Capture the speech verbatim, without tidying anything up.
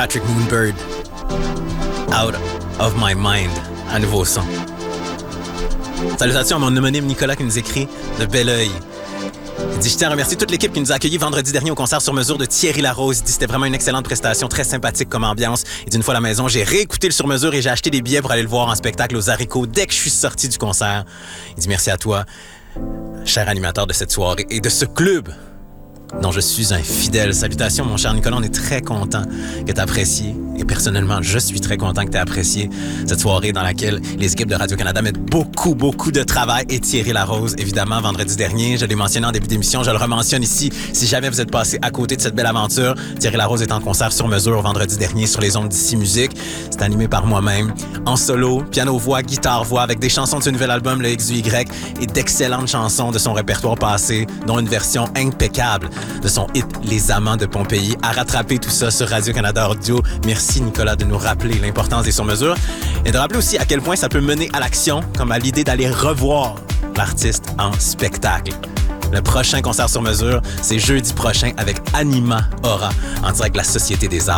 Patrick Moonbird. Out of my mind. Un nouveau son. Salutations à mon homonyme Nicolas qui nous écrit de Belleuil. Il dit « Je tiens à remercier toute l'équipe qui nous a accueillis vendredi dernier au concert sur mesure de Thierry Larose. » Il dit « C'était vraiment une excellente prestation, très sympathique comme ambiance. » Il dit « Une fois à la maison, j'ai réécouté le sur mesure et j'ai acheté des billets pour aller le voir en spectacle aux haricots dès que je suis sorti du concert. » Il dit « Merci à toi, cher animateur de cette soirée et de ce club dont je suis un fidèle. » Salutations, mon cher Nicolas, on est très content que tu apprécies. Et personnellement, je suis très content que tu aies apprécié cette soirée dans laquelle les équipes de Radio-Canada mettent beaucoup, beaucoup de travail. Et Thierry Larose, évidemment, vendredi dernier, je l'ai mentionné en début d'émission, je le rementionne ici. Si jamais vous êtes passé à côté de cette belle aventure, Thierry Larose est en concert sur mesure vendredi dernier sur les ondes d'Ici Musique. C'est animé par moi-même, en solo, piano-voix, guitare-voix, avec des chansons de ce nouvel album, le X du Y, et d'excellentes chansons de son répertoire passé, dont une version impeccable de son hit « Les Amants de Pompéi ». À rattraper tout ça sur Radio-Canada Audio. Merci Nicolas de nous rappeler l'importance des sur-mesures et de rappeler aussi à quel point ça peut mener à l'action, comme à l'idée d'aller revoir l'artiste en spectacle. Le prochain concert sur mesure, c'est jeudi prochain avec Anima Aura, en direct de la Société des Arts.